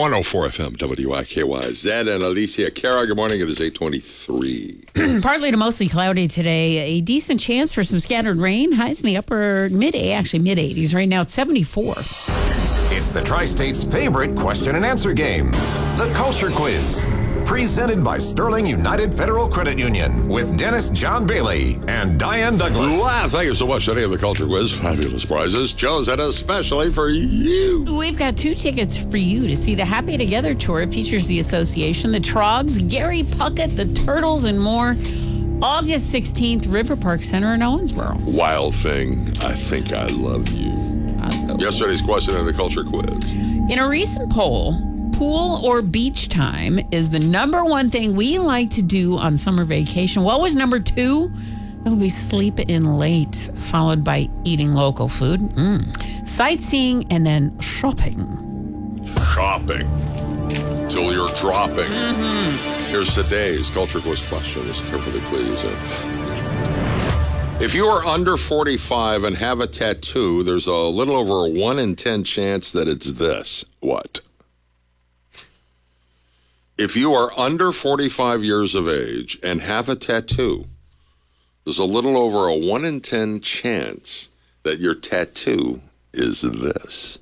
104 FM, WIKY-Z, and Alicia Cara. Good morning. It is 8:23. Partly to mostly cloudy today. A decent chance for some scattered rain. Highs in the mid-80s. Right now it's 74. It's the Tri-State's favorite question and answer game, the Culture Quiz. Presented by Sterling United Federal Credit Union with Dennis John Bailey and Diane Douglas. Wow, thank you so much, Jenny, of the Culture Quiz. Fabulous prizes chosen especially for you. We've got 2 tickets for you to see the Happy Together tour. It features the Association, the Trogs, Gary Puckett, the Turtles, and more. August 16th, River Park Center in Owensboro. Wild Thing, I Think I Love You. Yesterday's question in the Culture Quiz. In a recent poll, pool or beach time is the number one thing we like to do on summer vacation. What was number 2? That would be sleep in late, followed by eating local food, sightseeing, and then shopping. Shopping. Till you're dropping. Here's today's Culture Quiz question. Listen carefully, please. If you are under 45 and have a tattoo, there's a little over a 1 in 10 chance that it's this. What? If you are under 45 years of age and have a tattoo, there's a little over a 1 in 10 chance that your tattoo is this.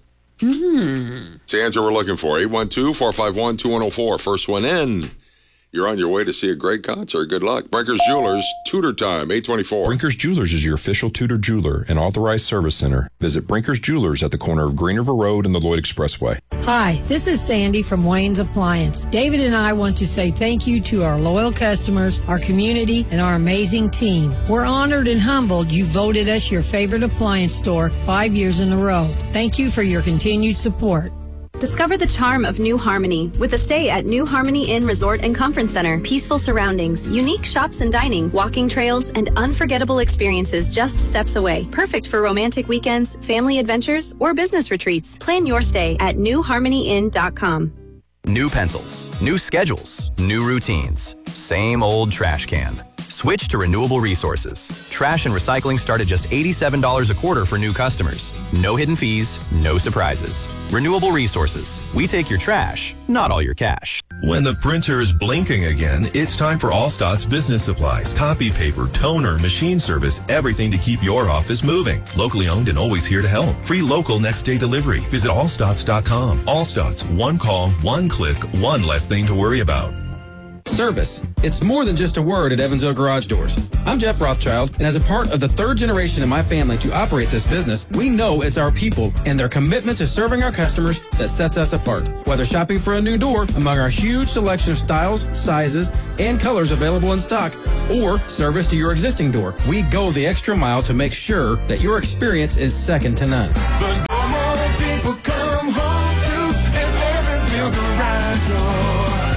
It's the answer we're looking for. 812-451-2104. First one in. You're on your way to see a great concert. Good luck. Brinkers Jewelers, Tudor Time, 824. Brinkers Jewelers is your official Tudor jeweler and authorized service center. Visit Brinkers Jewelers at the corner of Green River Road and the Lloyd Expressway. Hi, this is Sandy from Wayne's Appliance. David and I want to say thank you to our loyal customers, our community, and our amazing team. We're honored and humbled you voted us your favorite appliance store 5 years in a row. Thank you for your continued support. Discover the charm of New Harmony with a stay at New Harmony Inn Resort and Conference Center. Peaceful surroundings, unique shops and dining, walking trails, and unforgettable experiences just steps away. Perfect for romantic weekends, family adventures, or business retreats. Plan your stay at newharmonyinn.com. New pencils, new schedules, new routines. Same old trash can. Switch to Renewable Resources. Trash and recycling start at just $87 a quarter for new customers. No hidden fees, no surprises. Renewable Resources. We take your trash, not all your cash. When the printer is blinking again, it's time for Allstott's business supplies, copy paper, toner, machine service, everything to keep your office moving. Locally owned and always here to help. Free local next day delivery. Visit allstotts.com. Allstotts, one call, one click, one less thing to worry about. Service. It's more than just a word at Evansville Garage Doors. I'm Jeff Rothschild, and as a part of the 3rd generation of my family to operate this business, we know it's our people and their commitment to serving our customers that sets us apart. Whether shopping for a new door among our huge selection of styles, sizes, and colors available in stock, or service to your existing door, we go the extra mile to make sure that your experience is second to none. But no more people come home to an Evansville Garage Door.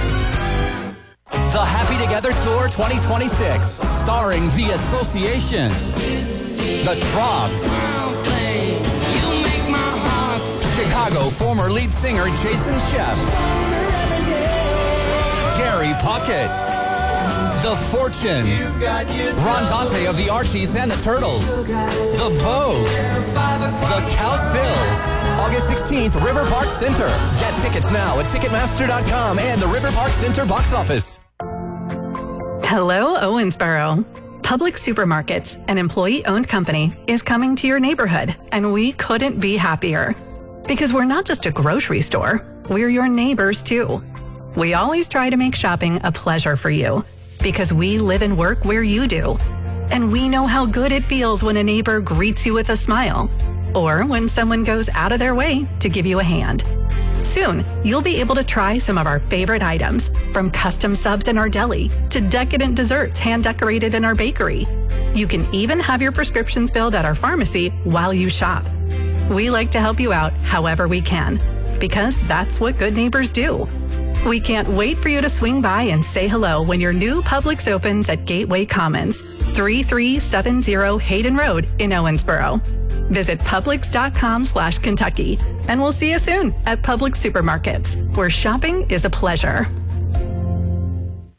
The Happy Together Tour 2026, starring The Association, The Trogs, Chicago former lead singer Jason Sheff, Gary Puckett, The Fortunes, Ron Dante of the Archies and the Turtles, The Vogues, The Cowsills. August 16th, River Park Center. Get tickets now at Ticketmaster.com and the River Park Center box office. Hello, Owensboro. Public Supermarkets, an employee-owned company, is coming to your neighborhood, and we couldn't be happier. Because we're not just a grocery store, we're your neighbors too. We always try to make shopping a pleasure for you, because we live and work where you do. And we know how good it feels when a neighbor greets you with a smile, or when someone goes out of their way to give you a hand. Soon, you'll be able to try some of our favorite items, from custom subs in our deli to decadent desserts hand-decorated in our bakery. You can even have your prescriptions filled at our pharmacy while you shop. We like to help you out however we can, because that's what good neighbors do. We can't wait for you to swing by and say hello when your new Publix opens at Gateway Commons, 3370 Hayden Road in Owensboro. Visit Publix.com/Kentucky, and we'll see you soon at Publix Supermarkets, where shopping is a pleasure.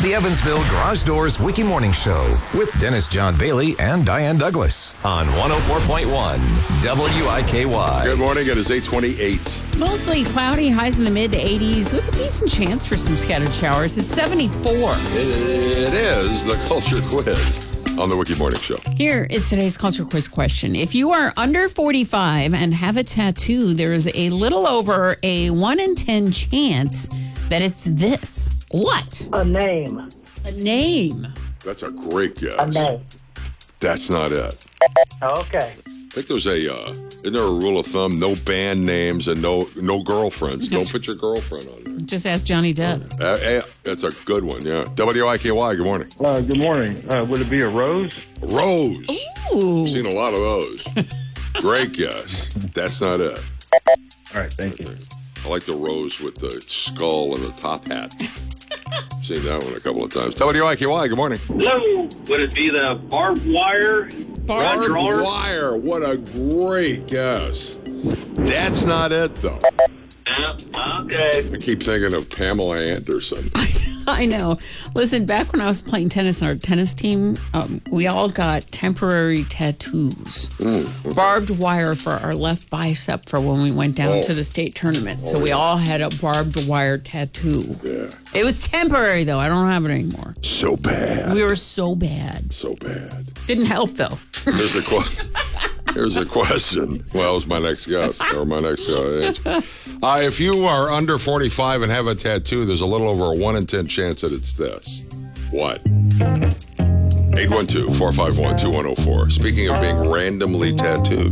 the Evansville Garage Doors Wiki Morning Show with Dennis John Bailey and Diane Douglas on 104.1 WIKY. Good morning. It is 8:28. Mostly cloudy, highs in the mid to 80s with a decent chance for some scattered showers. It's 74. It is the Culture Quiz on the Wiki Morning Show. Here is today's Culture Quiz question. If you are under 45 and have a tattoo, there is a little over a 1 in 10 chance that it's this. What? A name. A name. That's a great guess. A name. That's not it. Okay. I think there's isn't there a rule of thumb? No band names and no girlfriends. Don't put your girlfriend on there. Just ask Johnny Depp. That's a good one, yeah. WIKY, good morning. Good morning. Would it be a rose? Rose. Ooh. I've seen a lot of those. Great guess. That's not it. All right, thank you. I like the rose with the skull and the top hat. Seen that one a couple of times. WIKY, good morning. Hello. Would it be the barbed wire? Barbed wire. What a great guess. That's not it, though. Okay. I keep thinking of Pamela Anderson. I know. Listen, back when I was playing tennis on our tennis team, we all got temporary tattoos. Barbed wire for our left bicep for when we went down to the state tournament. So we all had a barbed wire tattoo. Yeah. It was temporary, though. I don't have it anymore. So bad. We were so bad. So bad. Didn't help, though. Here's a question. Well, it's my next guess, or my next answer. If you are under 45 and have a tattoo, there's a little over a 1 in 10 chance that it's this. What? 812-451-2104. Speaking of being randomly tattooed,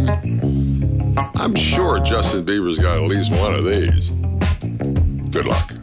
I'm sure Justin Bieber's got at least one of these. Good luck.